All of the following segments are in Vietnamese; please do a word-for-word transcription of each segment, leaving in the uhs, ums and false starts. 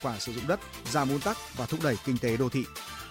quả sử dụng đất, giảm ùn tắc và thúc đẩy kinh tế đô thị.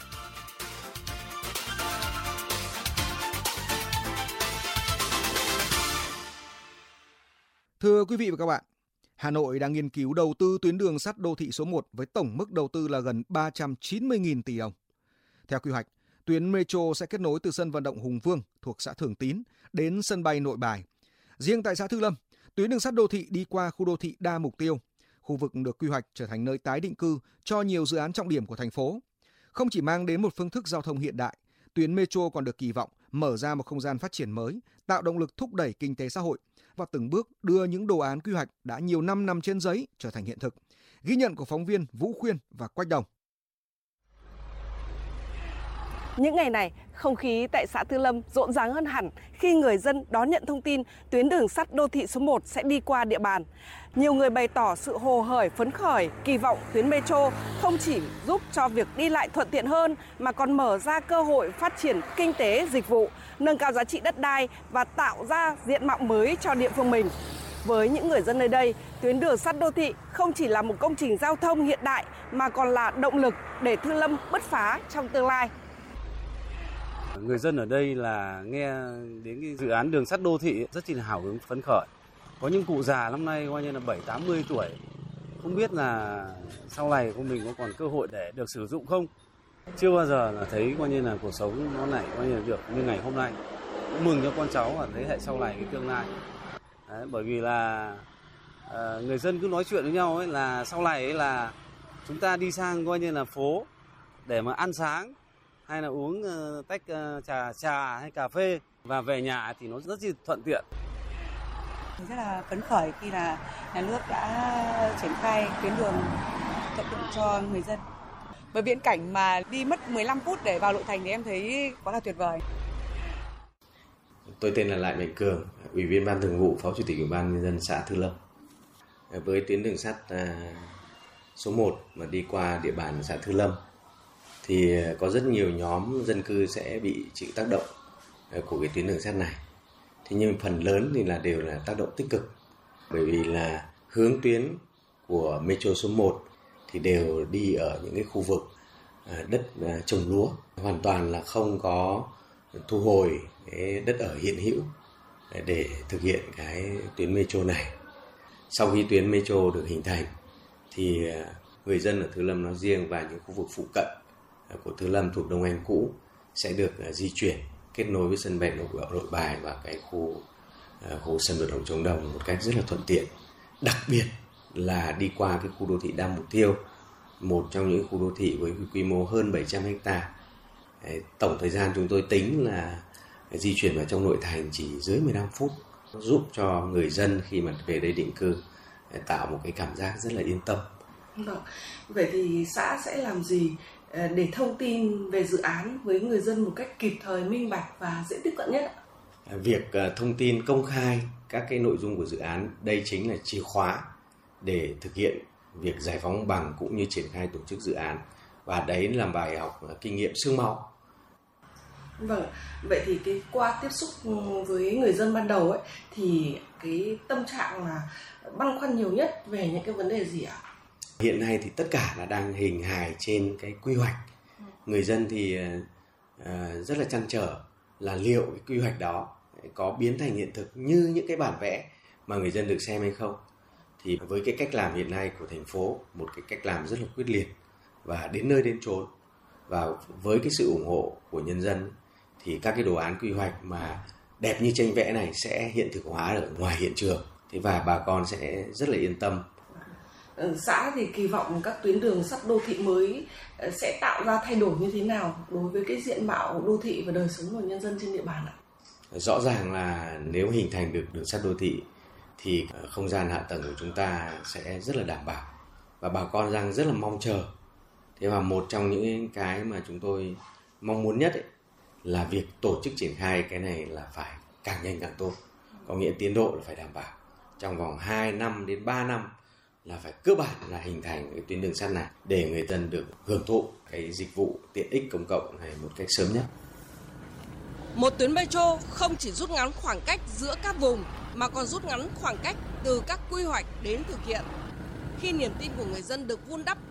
Thưa quý vị và các bạn, Hà Nội đang nghiên cứu đầu tư tuyến đường sắt đô thị số một với tổng mức đầu tư là gần ba trăm chín mươi nghìn tỷ đồng. Theo quy hoạch, tuyến metro sẽ kết nối từ sân vận động Hùng Vương thuộc xã Thường Tín đến sân bay Nội Bài. Riêng tại xã Thư Lâm, tuyến đường sắt đô thị đi qua khu đô thị đa mục tiêu. Khu vực được quy hoạch trở thành nơi tái định cư cho nhiều dự án trọng điểm của thành phố. Không chỉ mang đến một phương thức giao thông hiện đại, tuyến metro còn được kỳ vọng mở ra một không gian phát triển mới, tạo động lực thúc đẩy kinh tế xã hội và từng bước đưa những đồ án quy hoạch đã nhiều năm nằm trên giấy trở thành hiện thực. Ghi nhận của phóng viên Vũ Khuyên và Quách Đồng. Những ngày này, không khí tại xã Thư Lâm rộn ràng hơn hẳn khi người dân đón nhận thông tin tuyến đường sắt đô thị số một sẽ đi qua địa bàn. Nhiều người bày tỏ sự hồ hởi phấn khởi, kỳ vọng tuyến metro không chỉ giúp cho việc đi lại thuận tiện hơn mà còn mở ra cơ hội phát triển kinh tế, dịch vụ, nâng cao giá trị đất đai và tạo ra diện mạo mới cho địa phương mình. Với những người dân nơi đây, tuyến đường sắt đô thị không chỉ là một công trình giao thông hiện đại mà còn là động lực để Thư Lâm bứt phá trong tương lai. Người dân ở đây là nghe đến cái dự án đường sắt đô thị rất là hào hứng phấn khởi. Có những cụ già năm nay coi như là bảy tám mươi tuổi, không biết là sau này của mình có còn cơ hội để được sử dụng không. Chưa bao giờ là thấy coi như là cuộc sống nó này coi như là được như ngày hôm nay. Cũng mừng cho con cháu và thế hệ sau này cái tương lai. Đấy, bởi vì là uh, người dân cứ nói chuyện với nhau ấy là sau này ấy là chúng ta đi sang coi như là phố để mà ăn sáng hay là uống uh, tách uh, trà trà hay cà phê và về nhà thì nó rất là thuận tiện. Mình rất là phấn khởi khi là nhà nước đã triển khai tuyến đường thuận tiện cho người dân. Bởi viễn cảnh mà đi mất mười lăm phút để vào nội thành thì em thấy quá là tuyệt vời. Tôi tên là Lại Mạnh Cường, Ủy viên Ban Thường vụ, Phó Chủ tịch Ủy ban Nhân dân xã Thư Lâm. Với tuyến đường sắt số một mà đi qua địa bàn xã Thư Lâm thì có rất nhiều nhóm dân cư sẽ bị chịu tác động của cái tuyến đường sắt này. Thế nhưng phần lớn thì là đều là tác động tích cực, bởi vì là hướng tuyến của metro số một thì đều đi ở những cái khu vực đất trồng lúa, hoàn toàn là không có thu hồi cái đất ở hiện hữu để thực hiện cái tuyến metro này. Sau khi tuyến metro được hình thành thì người dân ở Thư Lâm nói riêng và những khu vực phụ cận của Thư Lâm thuộc Đông Anh cũ sẽ được di chuyển kết nối với sân bay Nội Bài và cái khu khu sân vận động Chống Đồng một cách rất là thuận tiện. Đặc biệt là đi qua cái khu đô thị đa mục tiêu, một trong những khu đô thị với quy mô hơn bảy trăm héc ta. Tổng thời gian chúng tôi tính là di chuyển vào trong nội thành chỉ dưới mười lăm phút, giúp cho người dân khi mà về đây định cư tạo một cái cảm giác rất là yên tâm. Vâng. Vậy thì xã sẽ làm gì để thông tin về dự án với người dân một cách kịp thời, minh bạch và dễ tiếp cận nhất ạ? Việc thông tin công khai các cái nội dung của dự án, đây chính là chìa khóa để thực hiện việc giải phóng bằng cũng như triển khai tổ chức dự án, và đấy là bài học kinh nghiệm xương máu. Vâng, vậy thì cái qua tiếp xúc với người dân ban đầu ấy thì cái tâm trạng là băn khoăn nhiều nhất về những cái vấn đề gì ạ? Hiện nay thì tất cả là đang hình hài trên cái quy hoạch. Người dân thì uh, rất là trăn trở là liệu cái quy hoạch đó có biến thành hiện thực như những cái bản vẽ mà người dân được xem hay không. Thì với cái cách làm hiện nay của thành phố, một cái cách làm rất là quyết liệt và đến nơi đến chốn, và với cái sự ủng hộ của nhân dân thì các cái đồ án quy hoạch mà đẹp như tranh vẽ này sẽ hiện thực hóa ở ngoài hiện trường. Thế và bà con sẽ rất là yên tâm. Xã thì kỳ vọng các tuyến đường sắt đô thị mới sẽ tạo ra thay đổi như thế nào đối với cái diện mạo đô thị và đời sống của nhân dân trên địa bàn ạ? Rõ ràng là nếu hình thành được đường sắt đô thị thì không gian hạ tầng của chúng ta sẽ rất là đảm bảo và bà con đang rất là mong chờ. Thế và một trong những cái mà chúng tôi mong muốn nhất ấy, là việc tổ chức triển khai cái này là phải càng nhanh càng tốt. Có nghĩa tiến độ là phải đảm bảo trong vòng hai năm đến ba năm là phải cơ bản là hình thành cái tuyến đường sắt này để người dân được hưởng thụ cái dịch vụ tiện ích công cộng này một cách sớm nhất. Một tuyến metro không chỉ rút ngắn khoảng cách giữa các vùng mà còn rút ngắn khoảng cách từ các quy hoạch đến thực hiện. Khi niềm tin của người dân được vun đắp